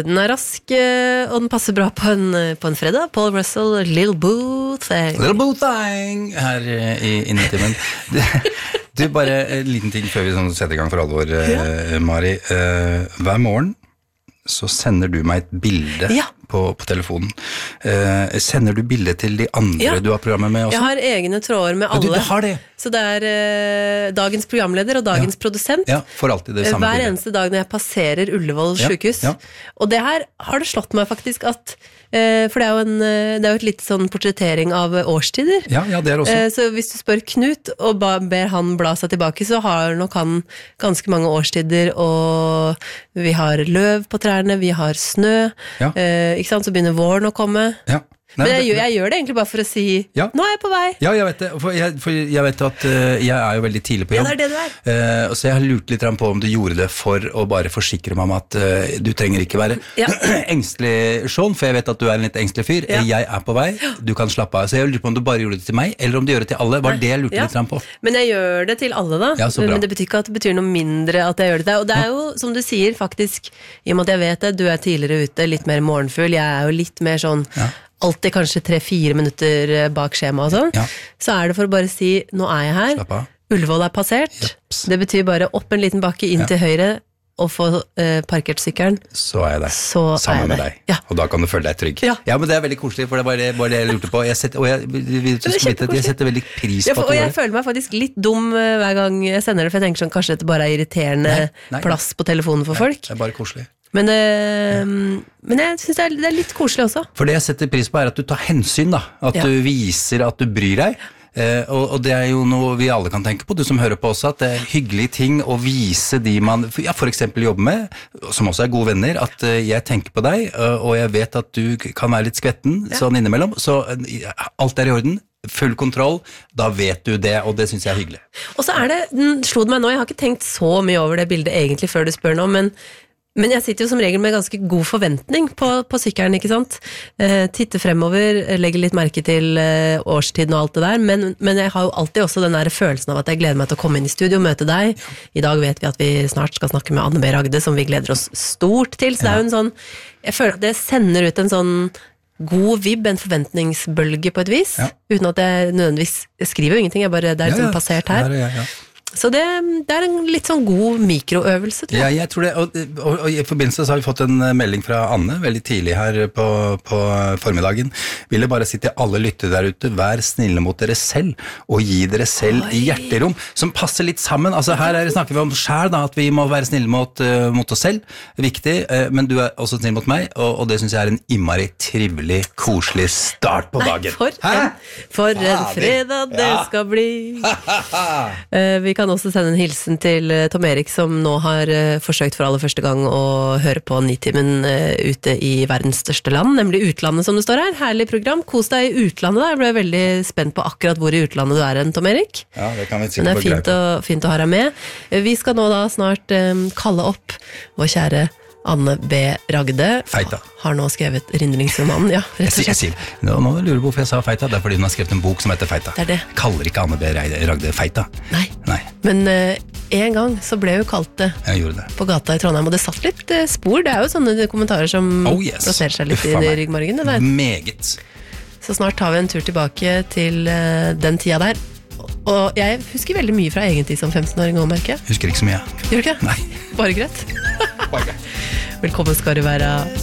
Den rask, og den passer bra på en fredag. Paul Russell, Little Boo Thing. Little Boo Thing her i Innetimen. Du, bare en liten ting før vi setter i gang for alvor, Mari. Hver morgen så sender du meg et bilde på telefonen. Sender du bilde til de andre du har programmet med også? Jeg har egne tråder med alle. Du har det? Så det dagens programleder og dagens produsent. Ja, for alltid det samme hver bildet. Eneste dag når jeg passerer Ullevål sykehus. Og det her har det slått meg faktisk at for det er jo et litt sånn portrettering av årstider. Ja, det er også. Så hvis du spør Knut og ber han bla seg tilbake, så har nok han ganske mange årstider, og vi har løv på trærne, vi har snø, ikke sant, så begynner våren å komme. Ja. Nei, men jeg gjør det egentlig bare for å si nå er jeg på vei. Ja, jeg vet det, for jeg vet at jeg er jo veldig tidlig på jobb. Ja, det er det du er. Så jeg har lurt litt på om du gjorde det for å bare forsikre meg om at du trenger ikke være engstelig, Sean, for jeg vet at du er en litt engstelig fyr. Jeg er på vei, du kan slappe av. Så jeg lurer på om du bare gjorde det til meg, eller om du gjør det til alle. Var det jeg lurte litt på? Men jeg gjør det til alle da. Men det betyr ikke at det betyr noe mindre at jeg gjør det til deg. Og det er jo, som du sier, faktisk, i og med at jeg vet det, du er tidligere ute, litt mer morgenfull, jeg er jo litt mer sånn alltid kanskje 3-4 minutter bak skjema og sånn, så er det for å bare si, nå er jeg her, Ullevål er passert, det betyr bare opp en liten bakke inn til høyre, og få parkert sykkelen. Så er jeg der, sammen med deg. Og da kan du føle deg trygg. Ja, men det er veldig koselig, for det var det jeg lurte på. Jeg setter veldig pris på at og jeg føler meg faktisk litt dum hver gang jeg sender det, for jeg tenker sånn, kanskje dette bare er irriterende plass på telefonen for folk. Det er bare koselig. Men jeg synes det er litt koselig også. For det jeg setter pris på er at du tar hensyn da, at du viser at du bryr deg, og det er jo noe vi alle kan tenke på, du som hører på også, at det er hyggelige ting å vise de man for eksempel jobber med, som også er gode venner, at jeg tenker på deg, og jeg vet at du kan være litt skvetten sånn innimellom, så alt er i orden. Full kontroll, da vet du det, og det synes jeg er hyggelig. Og så slo det meg nå, jeg har ikke tenkt så mye over det bildet egentlig før du spør nå, men jeg sitter jo som regel med ganske god forventning på sykkelen, ikke sant? Titter fremover, legger litt merke til årstiden og alt det der, men jeg har jo alltid også den der følelsen av at jeg gleder meg til å komme inn i studio og møte deg. I dag vet vi at vi snart skal snakke med Anne B. Ragde, som vi gleder oss stort til, så det er jo en sånn, jeg føler at det sender ut en sånn god vibb, en forventningsbølge på et vis, uten at jeg nødvendigvis skriver jo ingenting, det er liksom passert her. Så det er en litt sånn god mikroøvelse, tror jeg. Ja, jeg tror det, og i forbindelse så har vi fått en melding fra Anne, veldig tidlig her på formiddagen. Ville bare si til alle lyttere der ute, vær snille mot dere selv, og gi dere selv hjerterom, som passer litt sammen. Altså her snakker vi om selv da, at vi må være snille mot oss selv, viktig, men du er også snill mot meg, og det synes jeg er en innmari trivelig, koselig start på dagen. For en fredag det skal bli. Vi kan også sende en hilsen til Tom Erik, som nå har forsøkt for aller første gang å høre på Nitimen ute i verdens største land, nemlig utlandet som det står her. Herlig program. Kos deg i utlandet da. Jeg ble veldig spent på akkurat hvor i utlandet du er hen, Tom Erik. Ja, det kan vi sikkert. Men det er fint å ha deg med. Vi skal nå da snart kalle opp vår kjære Anne B. Ragde. Feita. Har nå skrevet rindlingsromanen, ja. Jeg sier, nå lurer du på hvorfor jeg sa Feita, det er fordi hun har skrevet en bok som heter Feita. Det er det. Kaller ikke Anne B. Ragde Feita. Nei. Men en gang så ble hun kalt det på gata i Trondheim, og det satt litt spor. Det er jo sånne kommentarer som plasserer seg litt i ryggmargen. Meget. Så snart tar vi en tur tilbake til den tida der. Og jeg husker veldig mye fra egen tid som 15-åring å merke. Husker ikke så mye. Gjør du ikke? Nei. Bare greit. Velkommen skal du være.